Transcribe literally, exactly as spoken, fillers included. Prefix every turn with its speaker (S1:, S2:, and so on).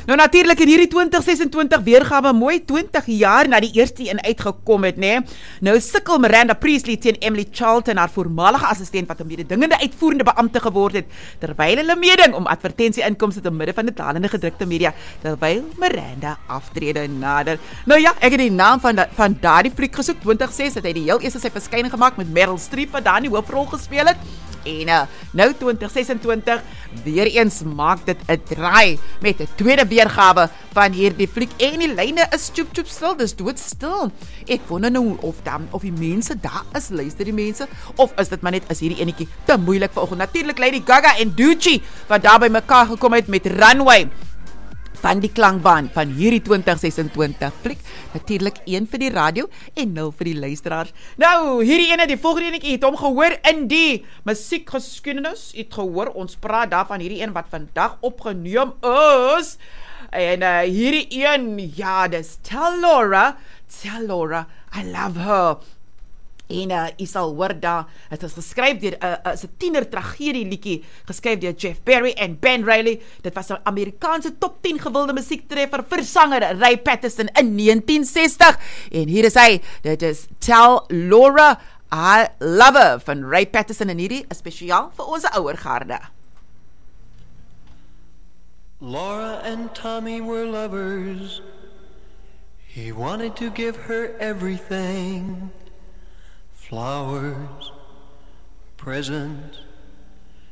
S1: Nou natuurlik in hierdie twintig sesentwintig weergawe mooi twintig jaar na die eerste een uitgekom het, né? Nou sukkel Miranda Priestley teen Emily Charlton, haar voormalige assistent wat 'n mededingende uitvoerende beampte geword het, terwyl hulle meeding om advertensie-inkomste te midde van die dalende gedrukte media, terwyl Miranda aftrede nader. Nou ja, ek het die naam van da, van daardie fliek gesoek, twintig ses het hy die heel eerste sy verskyning gemaak met Meryl Streep wat daar die hoofrol gespeel het. En uh, nou twintig sesentwintig, weer eens maak dit 'n draai met 'n tweede weergawe van hierdie fliek en die lyne is tjoep tjoep stil, dis doodstil. Ek wonder nou of dan of die mense daar is, luister die mense, of is dit maar net is hierdie enetjie te moeilik vir oggend. Natuurlik Lady Gaga en Doechii wat daar by mekaar gekom het met Runway van die klankbaan van hierdie twintig sesentwintig fliek. Natuurlik een vir die radio en nul vir die luisteraars. Nou, hierdie ene, die volgende enetjie het hom gehoor in die musiekgeskiedenis. Het gehoor, ons praat daarvan hierdie een wat vandag opgeneem is. En uh, hierdie een, ja, dis Tell Laura, Tell Laura, I love her. En uh, jy sal hoor daar, het is geskryf deur 'n uh, uh, 'n tiener tragedie liedjie, geskryf deur Jeff Berry en Ben Reilly. Dit was 'n Amerikaanse top tien gewilde musiektreffer vir sanger Ray Patterson in negentien sestig. En hier is hy, dit is Tell Laura, I Love Her van Ray Patterson en hierdie is spesiaal vir ons ouer garde.
S2: Laura and Tommy were lovers. He wanted to give her everything. Flowers, presents,